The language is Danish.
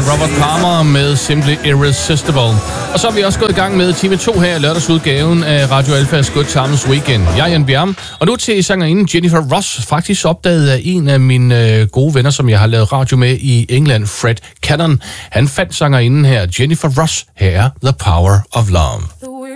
Robert Palmer med Simply Irresistible. Og så er vi også gået i gang med time 2 her i lørdagsudgaven af Radio Alphas Good Times Weekend. Jeg er Jan Bjerm, og nu til sangerinden Jennifer Ross, faktisk opdaget af en af mine gode venner, som jeg har lavet radio med i England, Fred Cannon. Han fandt sangerinden her, Jennifer Ross. Her er The Power of Love.